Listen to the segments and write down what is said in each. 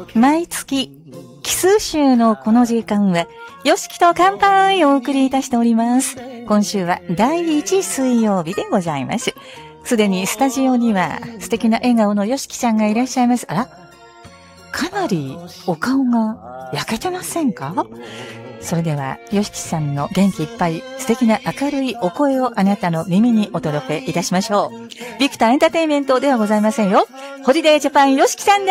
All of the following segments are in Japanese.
毎月奇数週のこの時間はよしきと乾杯をお送りいたしております。今週は第1水曜日でございます。すでにスタジオには素敵な笑顔のよしきさんがいらっしゃいます。あら、かなりお顔が焼けてませんか？それではよしきさんの元気いっぱい素敵な明るいお声をあなたの耳にお届けいたしましょう。ビクターエンターテインメントではございませんよ。ホリデージャパンよしきさんです。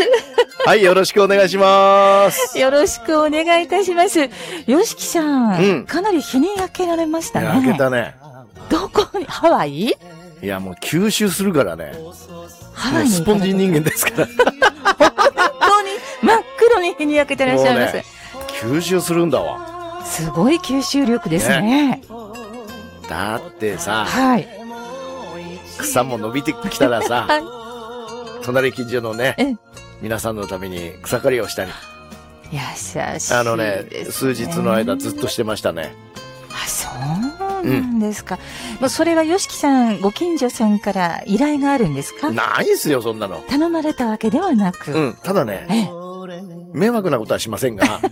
はい、よろしくお願いします。 よろしくお願いいたします。よしきさん、かなり日に焼けられましたね。 焼けたね。 どこに？ハワイ？ いや、もう吸収するからね。 ハワイにスポンジ人間ですから。 本当に真っ黒に日に焼けてらっしゃいます。 吸収するんだわ。 すごい吸収力ですね。 だってさ、 はい。 草も伸びてきたらさ、 はい、 隣近所のね、皆さんのために草刈りをしたり。 優しいですね。 数日の間ずっとしてましたね。 あ、そうなんですか。もうそれはよしきさん、ご近所さんから依頼があるんですか？ ないですよ、そんなの。 頼まれたわけではなく。 ただね、迷惑なことはしませんが。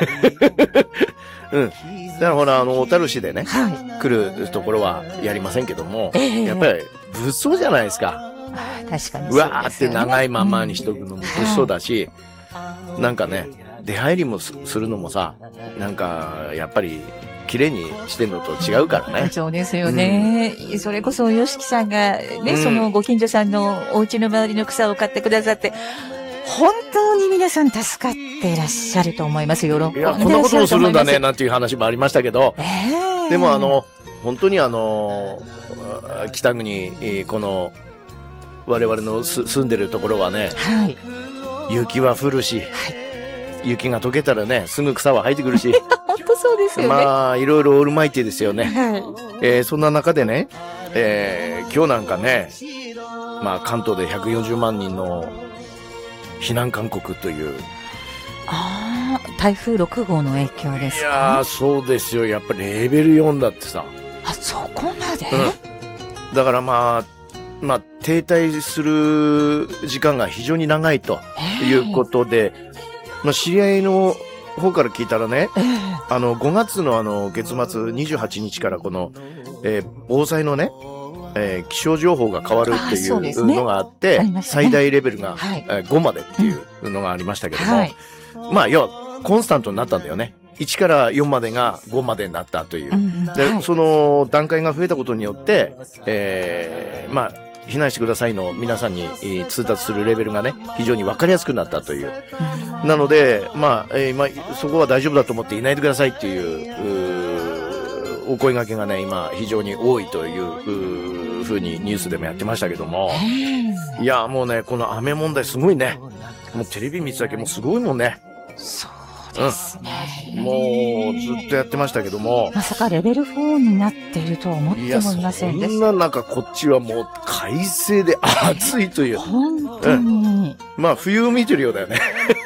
だからほら、小樽市でね、来るところはやりませんけども、やっぱり物騒じゃないですか。 確かにそうですよね。 うわーって長いままにしとくのも物騒だし、なんかね、出入りもするのもさ、なんか、やっぱり、綺麗にしてんのと違うからね。 そうですよね。それこそ、よしきさんがね、そのご近所さんのお家の周りの草を買ってくださって、本当に皆さん助かっていらっしゃると思います。喜んでいらっしゃると思います。 いや、こんなことをするんだね、なんていう話もありましたけど。でも本当に北国、この、我々の住んでるところはね、雪は降るし、雪が溶けたらね、すぐ草は生えてくるし。 本当そうですよね。 まあ、いろいろオールマイティですよね。そんな中でね、今日なんかね、まあ、関東で140万人の避難勧告という。 ああ、台風6号の影響ですか？ いやー、そうですよ。やっぱりレベル4だってさ。 あ、そこまで？ だからまあ、停滞する時間が非常に長いということで、知り合いの方から聞いたらね、5月の月末28日からこの、防災のね、気象情報が変わるっていうのがあって、最大レベルが5までっていうのがありましたけども、まあ、要はコンスタントになったんだよね。1から4までが5までになったという。で、その段階が増えたことによって、まあ、避難してくださいの皆さんに通達するレベルがね、非常に分かりやすくなったという。なので、まあ、そこは大丈夫だと思っていないでくださいっていう、お声掛けがね、今非常に多いというふうにニュースでもやってましたけども。いや、もうね、この雨問題すごいね。もうテレビ見てただけもうすごいもんね。 そうですね。 もうずっとやってましたけども。 まさかレベル4になっているとは思ってもいませんでした。 そんな中こっちはもう快晴で暑いという。 本当に。 まあ冬を見てるようだよね。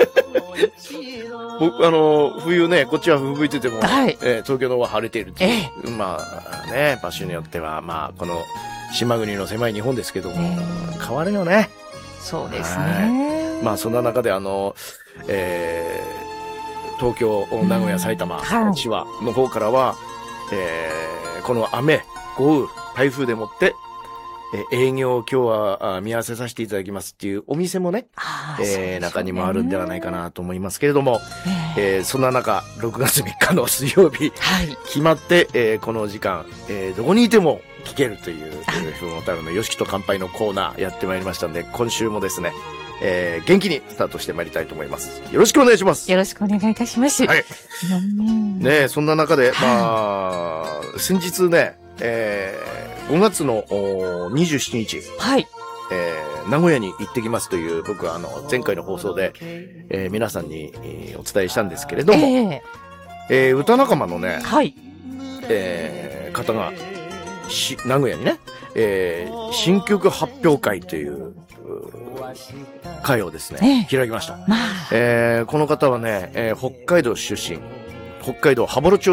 冬ね、こっちは吹雪いてても、東京の方は晴れているという。まあね、場所によっては、まあこの島国の狭い日本ですけども、変わるよね。 そうですね。 まあそんな中で東京、名古屋、埼玉、千葉の方からは、この雨、豪雨、台風でもって、営業今日は見合わせさせていただきますっていうお店もね、中にもあるんではないかなと思いますけれども、そんな中、6月3日の水曜日、決まって、この時間、どこにいても聞けるという、小樽のよしきと乾杯のコーナーやってまいりましたんで、今週もですね、元気にスタートしてまいりたいと思います。よろしくお願いします。 よろしくお願いいたします。 はい。ね、そんな中で、まあ、先日ね、5月の27日、名古屋に行ってきますという、僕は前回の放送で、皆さんに、お伝えしたんですけれども、歌仲間のね、方が、名古屋にね、新曲発表会という会をですね、開きました。この方はね、北海道出身、北海道羽幌町